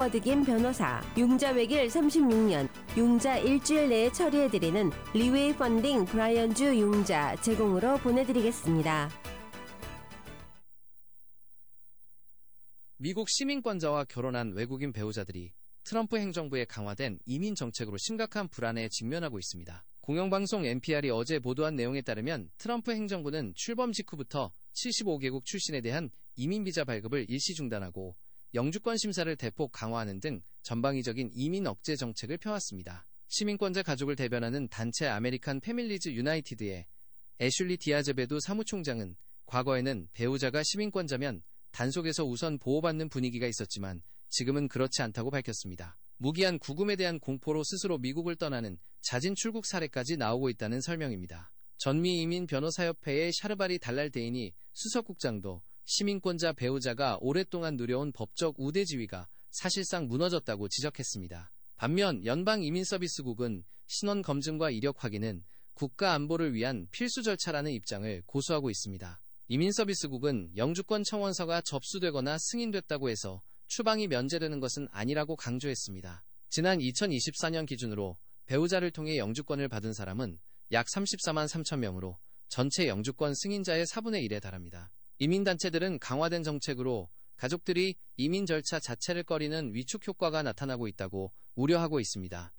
버드김 변호사, 융자 외길 36년, 융자 일주일 내에 처리해드리는 리웨이 펀딩 브라이언주 융자 제공으로 보내드리겠습니다. 미국 시민권자와 결혼한 외국인 배우자들이 트럼프 행정부의 강화된 이민 정책으로 심각한 불안에 직면하고 있습니다. 공영방송 NPR이 어제 보도한 내용에 따르면 트럼프 행정부는 출범 직후부터 75개국 출신에 대한 이민비자 발급을 일시 중단하고 영주권 심사를 대폭 강화하는 등 전방위적인 이민 억제 정책을 펴왔습니다. 시민권자 가족을 대변하는 단체 아메리칸 패밀리즈 유나이티드의 애슐리 디아제베두 사무총장은 과거에는 배우자가 시민권자면 단속에서 우선 보호받는 분위기가 있었지만 지금은 그렇지 않다고 밝혔습니다. 무기한 구금에 대한 공포로 스스로 미국을 떠나는 자진 출국 사례까지 나오고 있다는 설명입니다. 전미이민변호사협회의 샤르바리 달랄 데인이 수석국장도 시민권자 배우자가 오랫동안 누려온 법적 우대지위가 사실상 무너졌다고 지적했습니다. 반면 연방이민서비스국은 신원 검증과 이력 확인은 국가 안보를 위한 필수 절차라는 입장을 고수하고 있습니다. 이민서비스국은 영주권 청원서가 접수되거나 승인됐다고 해서 추방이 면제되는 것은 아니라고 강조했습니다. 지난 2024년 기준으로 배우자를 통해 영주권을 받은 사람은 약 34만 3천 명으로 전체 영주권 승인자의 4분의 1에 달합니다. 이민단체들은 강화된 정책으로 가족들이 이민 절차 자체를 꺼리는 위축 효과가 나타나고 있다고 우려하고 있습니다.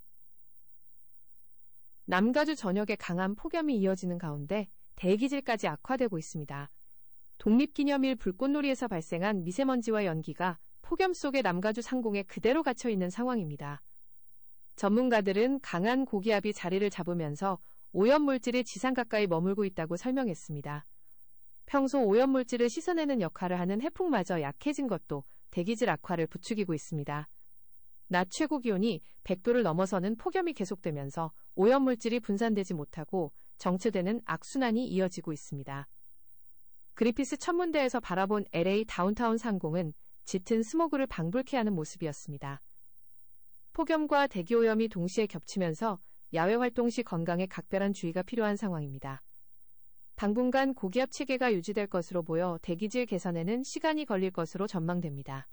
남가주 전역에 강한 폭염이 이어지는 가운데 대기질까지 악화되고 있습니다. 독립기념일 불꽃놀이에서 발생한 미세먼지와 연기가 폭염 속의 남가주 상공에 그대로 갇혀있는 상황입니다. 전문가들은 강한 고기압이 자리를 잡으면서 오염물질이 지상 가까이 머물고 있다고 설명했습니다. 평소 오염물질을 씻어내는 역할을 하는 해풍마저 약해진 것도 대기질 악화를 부추기고 있습니다. 낮 최고 기온이 100도를 넘어서는 폭염이 계속되면서 오염물질이 분산되지 못하고 정체되는 악순환이 이어지고 있습니다. 그리피스 천문대에서 바라본 LA 다운타운 상공은 짙은 스모그를 방불케 하는 모습이었습니다. 폭염과 대기오염이 동시에 겹치면서 야외 활동 시 건강에 각별한 주의가 필요한 상황입니다. 당분간 고기압 체계가 유지될 것으로 보여 대기질 개선에는 시간이 걸릴 것으로 전망됩니다.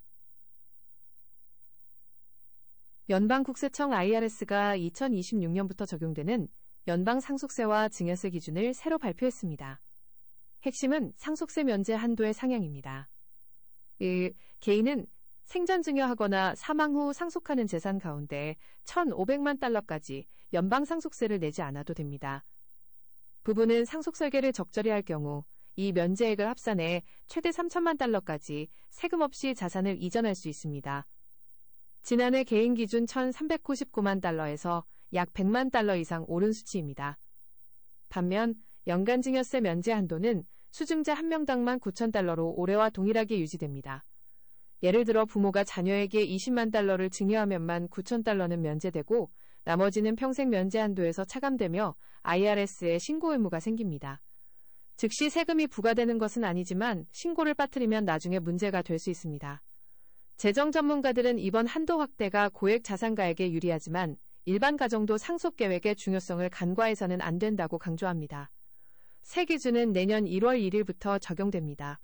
연방국세청 IRS가 2026년부터 적용되는 연방상속세와 증여세 기준을 새로 발표했습니다. 핵심은 상속세 면제 한도의 상향입니다. 1. 개인은 생전 증여하거나 사망 후 상속하는 재산 가운데 1,500만 달러까지 연방상속세를 내지 않아도 됩니다. 부부는 상속 설계를 적절히 할 경우 이 면제액을 합산해 최대 3천만 달러까지 세금 없이 자산을 이전할 수 있습니다. 지난해 개인 기준 1,399만 달러에서 약 100만 달러 이상 오른 수치입니다. 반면 연간 증여세 면제 한도는 수증자 1명당만 9,000달러로 올해와 동일하게 유지됩니다. 예를 들어 부모가 자녀에게 20만 달러를 증여하면만 9,000달러는 면제되고 나머지는 평생 면제 한도에서 차감되며 IRS에 신고 의무가 생깁니다. 즉시 세금이 부과되는 것은 아니지만 신고를 빠뜨리면 나중에 문제가 될 수 있습니다. 재정 전문가들은 이번 한도 확대가 고액 자산가에게 유리하지만 일반 가정도 상속 계획의 중요성을 간과해서는 안 된다고 강조합니다. 새 기준은 내년 1월 1일부터 적용됩니다.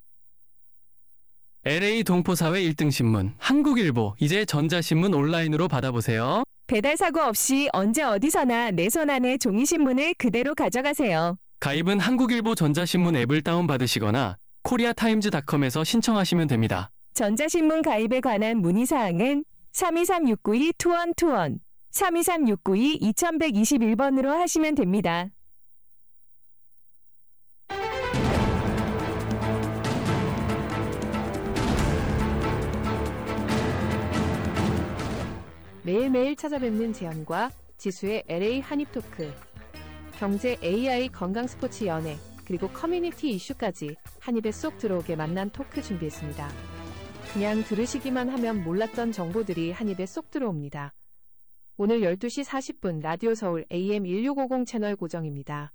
LA 동포사회 1등 신문 한국일보, 이제 전자신문 온라인으로 받아보세요. 배달 사고 없이 언제 어디서나 내 손 안에 종이신문을 그대로 가져가세요. 가입은 한국일보 전자신문 앱을 다운받으시거나 koreatimes.com에서 신청하시면 됩니다. 전자신문 가입에 관한 문의사항은 323-692-2121, 323-692-2121번으로 하시면 됩니다. 매일매일 찾아뵙는 재현과 지수의 LA 한입토크, 경제, AI, 건강, 스포츠, 연애, 그리고 커뮤니티 이슈까지 한입에 쏙 들어오게 만난 토크 준비했습니다. 그냥 들으시기만 하면 몰랐던 정보들이 한입에 쏙 들어옵니다. 오늘 12시 40분 라디오 서울 AM 1650 채널 고정입니다.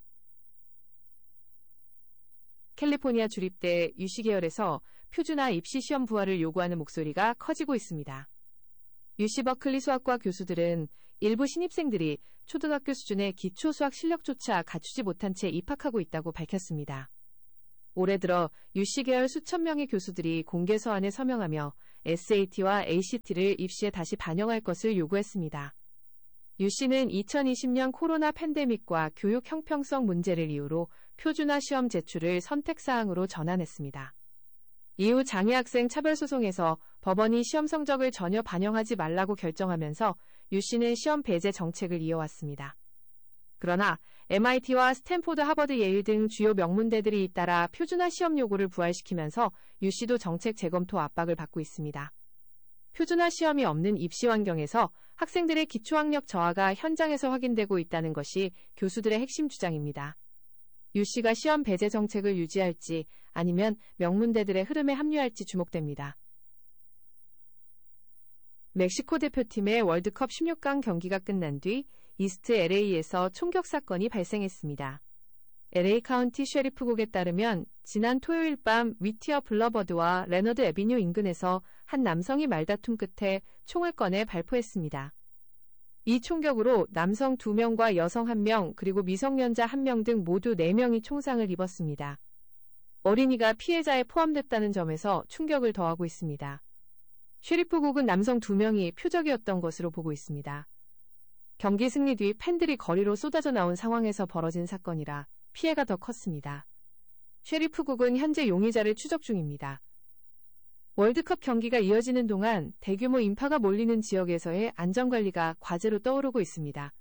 캘리포니아 주립대 유시 계열에서 표준화 입시 시험 부활을 요구하는 목소리가 커지고 있습니다. UC 버클리 수학과 교수들은 일부 신입생들이 초등학교 수준의 기초 수학 실력조차 갖추지 못한 채 입학하고 있다고 밝혔습니다. 올해 들어 UC 계열 수천 명의 교수들이 공개 서한에 서명하며 SAT와 ACT를 입시에 다시 반영할 것을 요구했습니다. 유 씨는 2020년 코로나 팬데믹과 교육 형평성 문제를 이유로 표준화 시험 제출을 선택사항으로 전환했습니다. 이후 장애학생 차별소송에서 법원이 시험 성적을 전혀 반영하지 말라고 결정하면서 유 씨는 시험 배제 정책을 이어왔습니다. 그러나 MIT와 스탠포드, 하버드, 예일 등 주요 명문대들이 잇따라 표준화 시험 요구를 부활시키면서 유 씨도 정책 재검토 압박을 받고 있습니다. 표준화 시험이 없는 입시 환경에서 학생들의 기초학력 저하가 현장에서 확인되고 있다는 것이 교수들의 핵심 주장입니다. 유 씨가 시험 배제 정책을 유지할지 아니면 명문대들의 흐름에 합류할지 주목됩니다. 멕시코 대표팀의 월드컵 16강 경기가 끝난 뒤 이스트 LA에서 총격 사건이 발생했습니다. LA 카운티 셰리프국에 따르면 지난 토요일 밤 위티어 블러버드와 레너드 애비뉴 인근에서 한 남성이 말다툼 끝에 총을 꺼내 발포했습니다. 이 총격으로 남성 2명과 여성 1명 그리고 미성년자 1명 등 모두 4명이 총상을 입었습니다. 어린이가 피해자에 포함됐다는 점에서 충격을 더하고 있습니다. 셰리프국은 남성 2명이 표적이었던 것으로 보고 있습니다. 경기 승리 뒤 팬들이 거리로 쏟아져 나온 상황에서 벌어진 사건이라 피해가 더 컸습니다. 셰리프국은 현재 용의자를 추적 중입니다. 월드컵 경기가 이어지는 동안 대규모 인파가 몰리는 지역에서의 안전관리가 과제로 떠오르고 있습니다.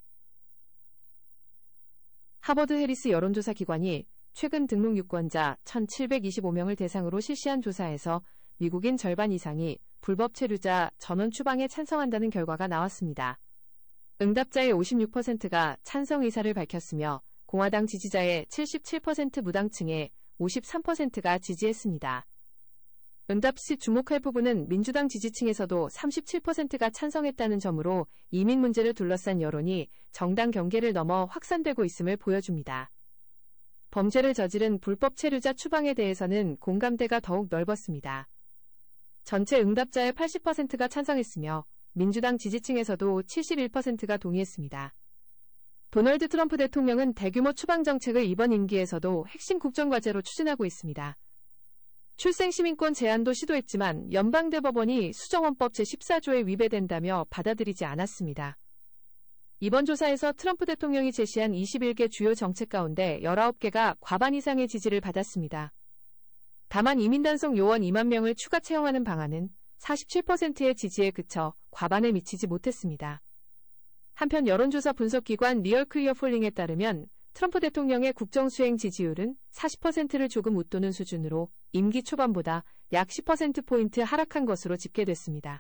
하버드 해리스 여론조사 기관이 최근 등록 유권자 1,725명을 대상으로 실시한 조사에서 미국인 절반 이상이 불법 체류자 전원 추방에 찬성한다는 결과가 나왔습니다. 응답자의 56%가 찬성 의사를 밝혔으며 공화당 지지자의 77%, 무당층의 53%가 지지했습니다. 응답 시 주목할 부분은 민주당 지지층에서도 37%가 찬성했다는 점으로 이민 문제를 둘러싼 여론이 정당 경계를 넘어 확산되고 있음을 보여줍니다. 범죄를 저지른 불법 체류자 추방에 대해서는 공감대가 더욱 넓었습니다. 전체 응답자의 80%가 찬성했으며 민주당 지지층에서도 71%가 동의했습니다. 도널드 트럼프 대통령은 대규모 추방 정책을 이번 임기에서도 핵심 국정과제로 추진하고 있습니다. 출생시민권 제한도 시도했지만 연방대법원이 수정헌법 제14조에 위배된다며 받아들이지 않았습니다. 이번 조사에서 트럼프 대통령이 제시한 21개 주요 정책 가운데 19개가 과반 이상의 지지를 받았습니다. 다만 이민단속 요원 2만 명을 추가 채용하는 방안은 47%의 지지에 그쳐 과반에 미치지 못했습니다. 한편 여론조사 분석기관 리얼클리어폴링에 따르면 트럼프 대통령의 국정수행 지지율은 40%를 조금 웃도는 수준으로 임기 초반보다 약 10%포인트 하락한 것으로 집계됐습니다.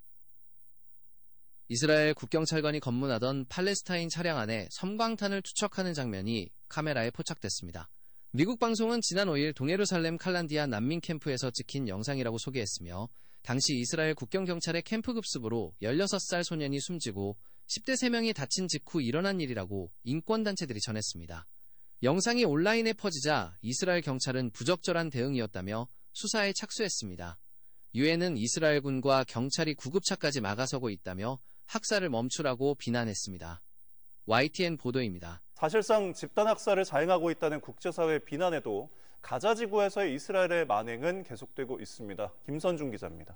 이스라엘 국경찰관이 검문하던 팔레스타인 차량 안에 섬광탄을 투척하는 장면이 카메라에 포착됐습니다. 미국 방송은 지난 5일 동예루살렘 칼란디아 난민 캠프에서 찍힌 영상이라고 소개했으며 당시 이스라엘 국경경찰의 캠프 급습으로 16살 소년이 숨지고 10대 3명이 다친 직후 일어난 일이라고 인권단체들이 전했습니다. 영상이 온라인에 퍼지자 이스라엘 경찰은 부적절한 대응이었다며 수사에 착수했습니다. 유엔은 이스라엘군과 경찰이 구급차까지 막아서고 있다며 학살을 멈추라고 비난했습니다. YTN 보도입니다. 사실상 집단 학살을 자행하고 있다는 국제사회의 비난에도 가자 지구에서의 이스라엘의 만행은 계속되고 있습니다. 김선중 기자입니다.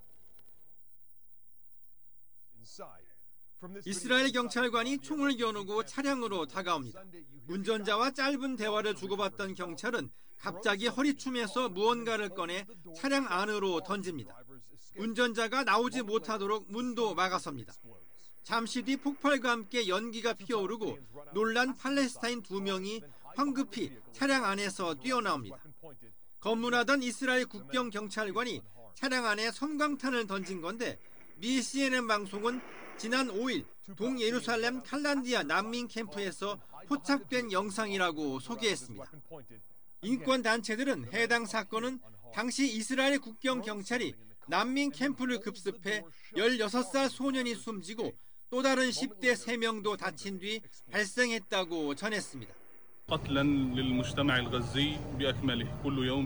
이스라엘 경찰관이 총을 겨누고 차량으로 다가옵니다. 운전자와 짧은 대화를 주고받던 경찰은 갑자기 허리춤에서 무언가를 꺼내 차량 안으로 던집니다. 운전자가 나오지 못하도록 문도 막아섭니다. 잠시 뒤 폭발과 함께 연기가 피어오르고 놀란 팔레스타인 2명이 황급히 차량 안에서 뛰어나옵니다. 검문하던 이스라엘 국경경찰관이 차량 안에 섬광탄을 던진 건데 미 CNN 방송은 지난 5일 동예루살렘 칼란디아 난민 캠프에서 포착된 영상이라고 소개했습니다. 인권단체들은 해당 사건은 당시 이스라엘 국경경찰이 난민 캠프를 급습해 16살 소년이 숨지고 또 다른 10대 3명도 다친 뒤 발생했다고 전했습니다. قتلا للمجتمع الغزي بأكمله كل يوم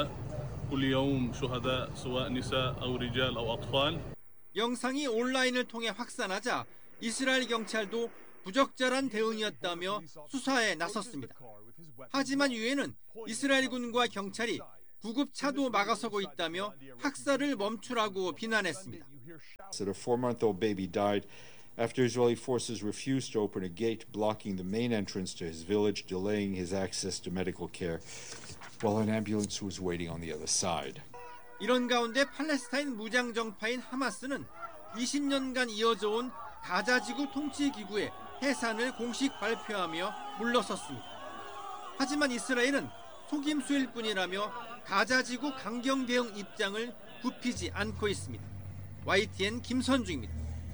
شهداء سواء نساء أو رجال أو أطفال. 영상이 온라인을 통해 확산하자 이스라엘 경찰도 부적절한 대응이었다며 수사에 나섰습니다. 하지만 유엔은 이스라엘군과 경찰이 구급차도 막아서고 있다며 학살을 멈추라고 비난했습니다. A 4-month-old baby died after Israeli forces refused to open a gate blocking the main entrance to his village, delaying his access to medical care, while an ambulance was waiting on the other side. 이런 가운데 팔레스타인 무장 정파인 하마스는 20년간 이어져 온 가자지구 통치기구의 해산을 공식 발표하며 물러섰습니다. 하지만 이스라엘은 속임수일 뿐이라며 가자지구 강경 대응 입장을 굽히지 않고 있습니다. YTN 김선중입니다.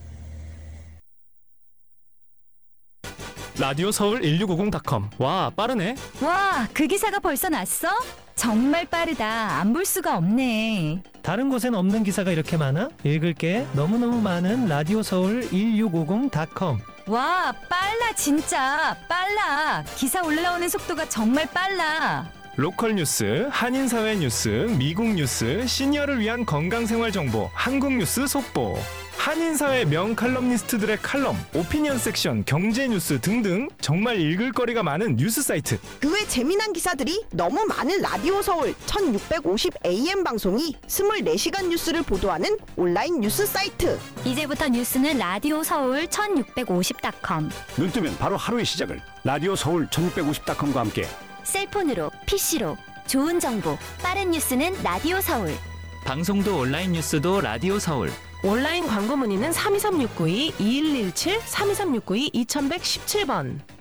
라디오 서울 1650.com. 와, 빠르네. 와, 그 기사가 벌써 났어? 정말 빠르다. 안 볼 수가 없네. 다른 곳엔 없는 기사가 이렇게 많아? 읽을게. 너무너무 많은 라디오 서울 1650.com. 와, 빨라 진짜. 빨라. 기사 올라오는 속도가 정말 빨라. 로컬 뉴스, 한인사회 뉴스, 미국 뉴스, 시니어를 위한 건강생활 정보, 한국 뉴스 속보. 한인사회 명칼럼니스트들의 칼럼, 오피니언 섹션, 경제 뉴스 등등 정말 읽을 거리가 많은 뉴스 사이트. 그 외 재미난 기사들이 너무 많은 라디오 서울 1650 AM 방송이 24시간 뉴스를 보도하는 온라인 뉴스 사이트. 이제부터 뉴스는 라디오 서울 1650.com. 눈 뜨면 바로 하루의 시작을 라디오 서울 1650.com과 함께. 셀폰으로, PC로 좋은 정보, 빠른 뉴스는 라디오 서울. 방송도 온라인 뉴스도 라디오 서울. 온라인 광고 문의는 323-692-2117, 323-692-2117번.